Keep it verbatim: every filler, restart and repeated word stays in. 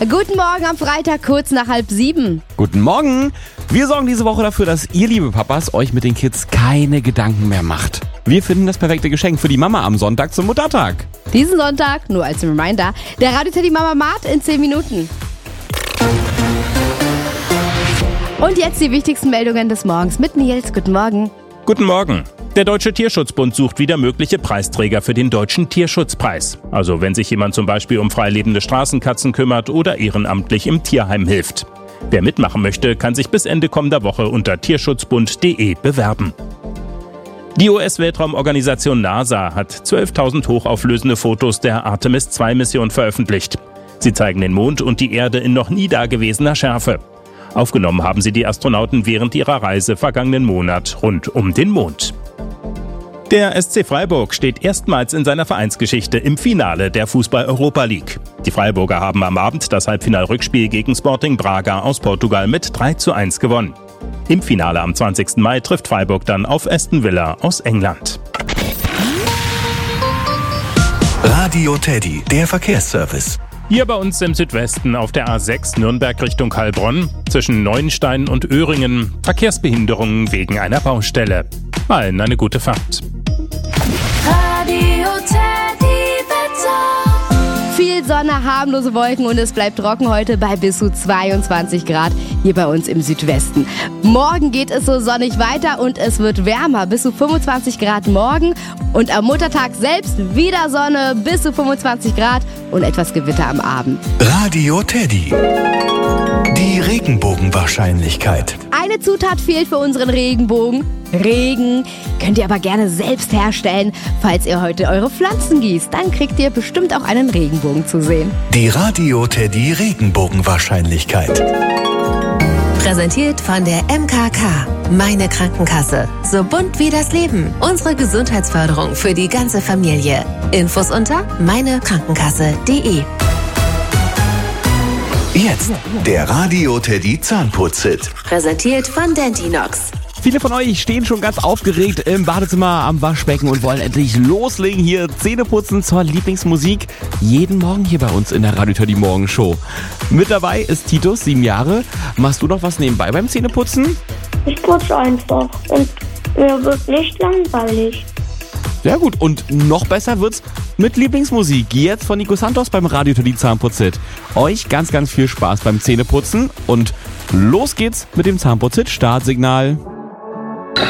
Guten Morgen am Freitag, kurz nach halb sieben. Guten Morgen. Wir sorgen diese Woche dafür, dass ihr, liebe Papas, euch mit den Kids keine Gedanken mehr macht. Wir finden das perfekte Geschenk für die Mama am Sonntag zum Muttertag. Diesen Sonntag, nur als Reminder, der Radio Teddy Mama Mart in zehn Minuten. Und jetzt die wichtigsten Meldungen des Morgens mit Nils. Guten Morgen. Guten Morgen. Der Deutsche Tierschutzbund sucht wieder mögliche Preisträger für den Deutschen Tierschutzpreis. Also wenn sich jemand zum Beispiel um freilebende Straßenkatzen kümmert oder ehrenamtlich im Tierheim hilft. Wer mitmachen möchte, kann sich bis Ende kommender Woche unter tierschutzbund punkt de bewerben. Die U S-Weltraumorganisation NASA hat zwölftausend hochauflösende Fotos der Artemis zwei Mission veröffentlicht. Sie zeigen den Mond und die Erde in noch nie dagewesener Schärfe. Aufgenommen haben sie die Astronauten während ihrer Reise vergangenen Monat rund um den Mond. Der S C Freiburg steht erstmals in seiner Vereinsgeschichte im Finale der Fußball-Europa League. Die Freiburger haben am Abend das Halbfinalrückspiel gegen Sporting Braga aus Portugal mit drei zu eins gewonnen. Im Finale am zwanzigsten Mai trifft Freiburg dann auf Aston Villa aus England. Radio Teddy, der Verkehrsservice. Hier bei uns im Südwesten auf der A sechs Nürnberg Richtung Heilbronn zwischen Neuenstein und Öhringen Verkehrsbehinderungen wegen einer Baustelle. Allen eine gute Fahrt. Radio Teddy Wetter. Viel Sonne, harmlose Wolken und es bleibt trocken heute bei bis zu zweiundzwanzig Grad hier bei uns im Südwesten. Morgen geht es so sonnig weiter und es wird wärmer, bis zu fünfundzwanzig Grad morgen. Und am Muttertag selbst wieder Sonne, bis zu fünfundzwanzig Grad und etwas Gewitter am Abend. Radio Teddy. Die Regenbogenwahrscheinlichkeit. Eine Zutat fehlt für unseren Regenbogen. Regen. Könnt ihr aber gerne selbst herstellen. Falls ihr heute eure Pflanzen gießt, dann kriegt ihr bestimmt auch einen Regenbogen zu sehen. Die Radio Teddy Regenbogenwahrscheinlichkeit. Präsentiert von der M K K. Meine Krankenkasse. So bunt wie das Leben. Unsere Gesundheitsförderung für die ganze Familie. Infos unter meine krankenkasse punkt de. Jetzt der Radio Teddy Zahnputz-Hit. Präsentiert von Dentinox. Viele von euch stehen schon ganz aufgeregt im Badezimmer am Waschbecken und wollen endlich loslegen. Hier Zähneputzen zur Lieblingsmusik. Jeden Morgen hier bei uns in der Radio Teddy Morgenshow. Mit dabei ist Titus, sieben Jahre. Machst du noch was nebenbei beim Zähneputzen? Ich putze einfach und mir wird nicht langweilig. Sehr gut. Und noch besser wird's mit Lieblingsmusik. Jetzt von Nico Santos beim Radio Teddy Zahnputz-Hit. Euch ganz, ganz viel Spaß beim Zähneputzen und los geht's mit dem Zahnputz-Hit Startsignal.